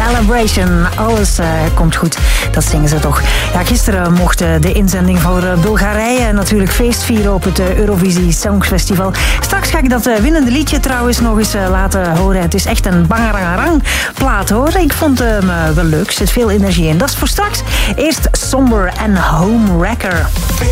Celebration. Alles komt goed. Dat zingen ze toch. Ja, gisteren mocht de inzending voor Bulgarije natuurlijk feest vieren op het Eurovisie Songfestival. Straks ga ik dat winnende liedje trouwens nog eens laten horen. Het is echt een bangerangarang plaat hoor. Ik vond hem wel leuk. Er zit veel energie in. Dat is voor straks. Eerst Somber en Homewrecker.